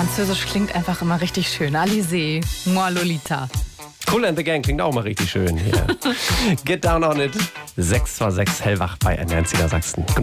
Französisch klingt einfach immer richtig schön. Alizé, moi Lolita. Kool and the Gang klingt auch mal richtig schön hier. Get down on it. 6 vor 6 hellwach bei NDR Sachsen.